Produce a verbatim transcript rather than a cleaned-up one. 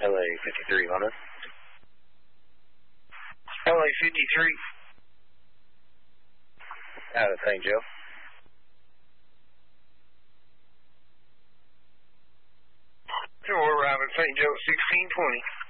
L A fifty-three, Honda. L A fifty-three. Out of Saint Joe. We're arriving at Saint Joe at sixteen twenty.